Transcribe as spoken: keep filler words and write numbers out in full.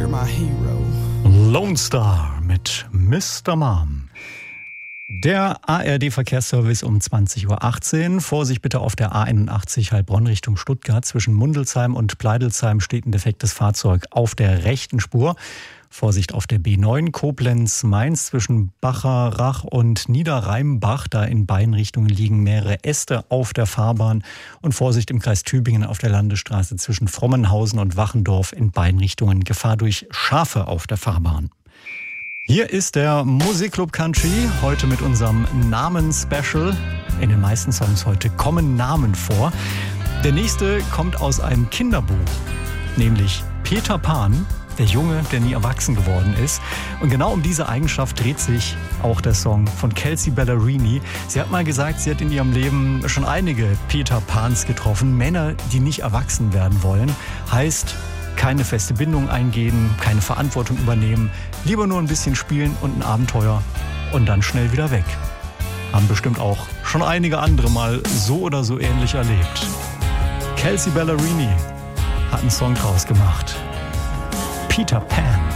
you're my hero. Lone Star mit Mister Mom. Der A R D-Verkehrsservice um zwanzig Uhr achtzehn. Vorsicht bitte auf der A einundachtzig Heilbronn Richtung Stuttgart. Zwischen Mundelsheim und Pleidelsheim steht ein defektes Fahrzeug auf der rechten Spur. Vorsicht auf der B neun Koblenz-Mainz zwischen Bacharach und Niederrheinbach. Da in beiden Richtungen liegen mehrere Äste auf der Fahrbahn. Und Vorsicht im Kreis Tübingen auf der Landesstraße zwischen Frommenhausen und Wachendorf. In beiden Richtungen Gefahr durch Schafe auf der Fahrbahn. Hier ist der Musikclub Country, heute mit unserem Namen-Special. In den meisten Songs heute kommen Namen vor. Der nächste kommt aus einem Kinderbuch, nämlich Peter Pan, der Junge, der nie erwachsen geworden ist. Und genau um diese Eigenschaft dreht sich auch der Song von Kelsea Ballerini. Sie hat mal gesagt, sie hat in ihrem Leben schon einige Peter Pans getroffen. Männer, die nicht erwachsen werden wollen. Heißt, keine feste Bindung eingehen, keine Verantwortung übernehmen, lieber nur ein bisschen spielen und ein Abenteuer und dann schnell wieder weg. Haben bestimmt auch schon einige andere mal so oder so ähnlich erlebt. Kelsea Ballerini hat einen Song draus gemacht. Peter Pan.